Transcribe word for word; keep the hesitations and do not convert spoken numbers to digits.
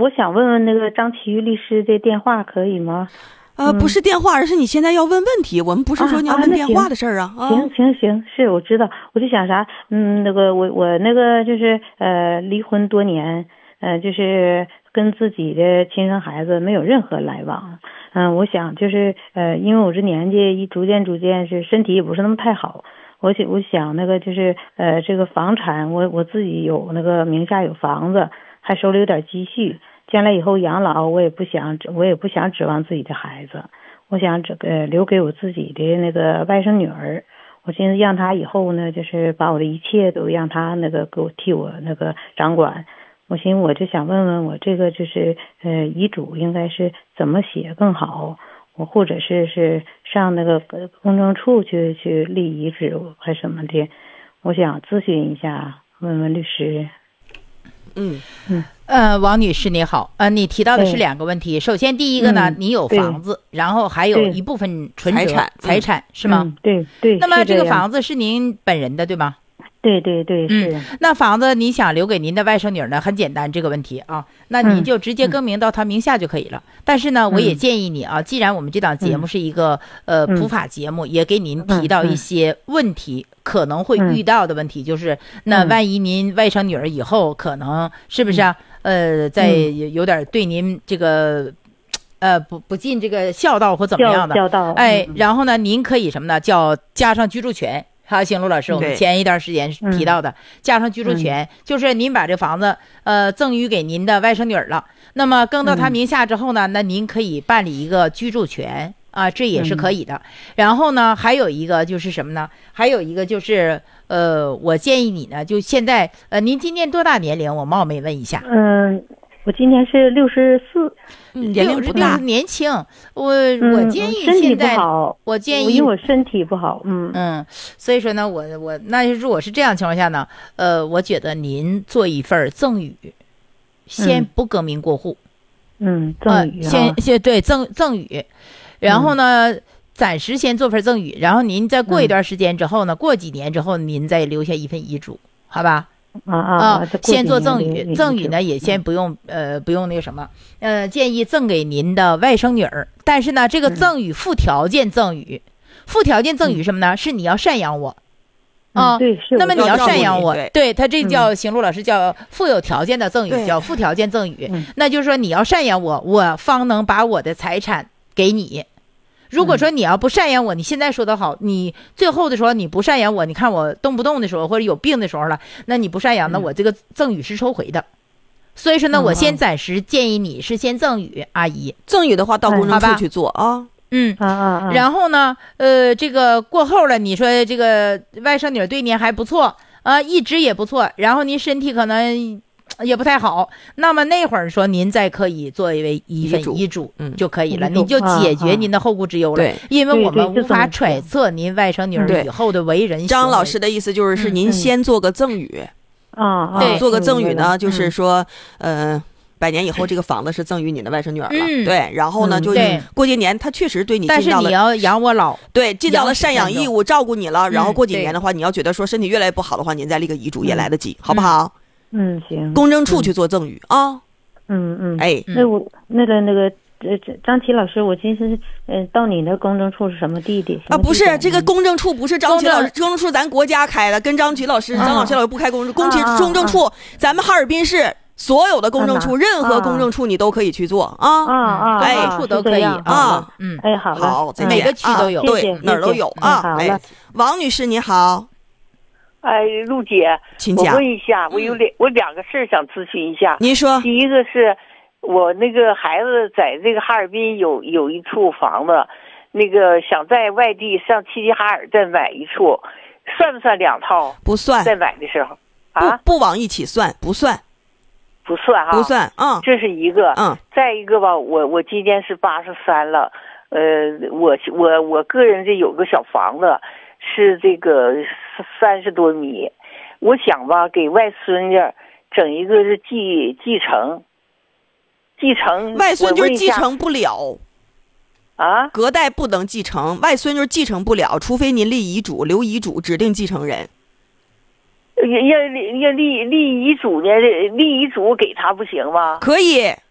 我想问问那个张启玉律师的电话可以吗？ 呃，不是电话，而是你现在要问问题。我们不是说你要问电话的事儿啊。 啊啊行行行，是我知道，我就想啥，嗯，那个我我那个就是呃离婚多年，呃就是跟自己的亲生孩子没有任何来往。嗯、呃，我想就是呃，因为我这年纪一逐渐逐渐是身体也不是那么太好，我想我想那个就是呃这个房产，我我自己有那个名下有房子，还手里有点积蓄。将来以后养老，我也不想，我也不想指望自己的孩子，我想这个留给我自己的那个外甥女儿。我寻思让她以后呢，就是把我的一切都让她那个给我替我那个掌管。我寻思我就想问问我这个就是呃遗嘱应该是怎么写更好，我或者是是上那个公证处去去立遗嘱还什么的，我想咨询一下，问问律师。 嗯嗯，呃，王女士你好，呃，你提到的是两个问题。首先，第一个呢，嗯、你有房子，然后还有一部分存折财产， 财产、嗯、是吗？ 嗯、对对。 那么这个房子是您本人的，对吗？ 对对对，是、 嗯。那房子你想留给您的外甥女呢？很简单，这个问题啊，那您就直接更名到她名下就可以了。嗯、但是呢，我也建议你啊，既然我们这档节目是一个、嗯、呃普法节目，也给您提到一些问题。嗯可能会遇到的问题就是，嗯、那万一您外甥女儿以后可能是不是啊？嗯、呃，在有点对您这个，呃，不不尽这个孝道或怎么样的， 孝道。 哎，然后呢，您可以什么呢？叫加上居住权。好，邢璐老师，我们前一段时间提到的，嗯、加上居住权，嗯、就是您把这房子呃赠予给您的外甥女儿了，那么更到她名下之后呢，嗯、那您可以办理一个居住权。啊，这也是可以的。嗯、然后呢，还有一个就是什么呢？还有一个就是，呃，我建议你呢，就现在，呃，您今年多大年龄？我冒昧问一下。 嗯，我今年是六十四， 年龄不大，年轻。我、嗯、我建议现在，我建议因为我身体不好，嗯嗯，所以说呢，我我那如果是这样情况下呢，呃，我觉得您做一份赠与，先不更名过户， 嗯，赠与、 呃，先先对赠赠与。然后呢，暂时先做份赠与，然后您再过一段时间之后呢，嗯、过几年之后您再留下一份遗嘱，好吧？ 啊啊啊！先做赠与，赠与呢也先不用呃不用那个什么，呃建议赠给您的外甥女儿，但是呢这个赠与附条件赠与，嗯、附条件赠与什么呢？是你要赡养我。啊、 嗯，对，是。 那么你要赡养我， 对， 对他这叫邢璐老师叫附有条件的赠与，叫附条件赠与。 嗯、 那就是说你要赡养我，我方能把我的财产给你。如果说你要不赡养我，你现在说的好，你最后的时候你不赡养我，你看我动不动的时候或者有病的时候了，那你不赡养，那我这个赠与是收回的。所以说呢，我先暂时建议你是先赠与，阿姨。 赠与的话到公证处去做啊。 嗯啊啊。 然后呢，呃，这个过后了，你说这个外甥女对您还不错啊，一直也不错，然后您身体可能也不太好，那么那会儿说您再可以作为一份遗嘱就可以了，您就解决您的后顾之忧了。 对， 因为我们无法揣测您外甥女儿以后的为人。 张老师的意思就是是您先做个赠与啊， 对， 做个赠与呢，就是说呃。百年以后，这个房子是赠予你的外甥女儿了， 嗯、 对。然后呢， 嗯、 就是过些年，他确实对你尽到了， 但是你要养我老， 对，尽到了赡养义务，照顾你了。然后过几年的话， 嗯、 你要觉得说身体越来越不好的话，您再立个遗嘱也来得及，嗯、好不好？ 嗯，行。 公证处去做赠与啊。 嗯嗯。 哎， 那我那个那个呃，张琪老师，我今天呃到你的公证处是什么地点啊？不是，这个公证处不是张琪老师，公证处咱国家开的，跟张琪老师、张老师老师不开公证，公证公证处，咱们哈尔滨市。所有的公证处，任何公证处你都可以去做啊啊！ 哎，处都可以啊。 嗯， 哎，好了， 好， 每个区都有， 对，哪儿都有啊。哎，王女士你好， 哎，陆姐， 请讲。 我问一下，我有两我两个事儿想咨询一下。 您说。 第一个是我那个孩子在这个哈尔滨有有一处房子，那个想在外地上齐齐哈尔再买一处，算不算两套？ 不算。 在买的时候啊， 不不往一起算，不算。 不算哈， 不算，嗯， 这是一个， 嗯， 再一个吧，我我今年是八十三了，呃，我我我个人这有个小房子，是这个三十多米，我想吧，给外孙家整一个是继继承，继承， 外孙就是继承不了， 啊， 隔代不能继承，外孙就是继承不了，除非您立遗嘱，留遗嘱指定继承人。 要要立立立遗嘱呢？立遗嘱给他不行吗？ 可以，